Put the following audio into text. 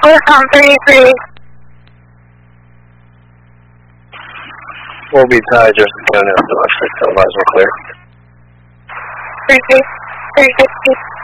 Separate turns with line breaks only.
Welcome 33.
We'll be tied just a minute. So I think the lights are clear.
360.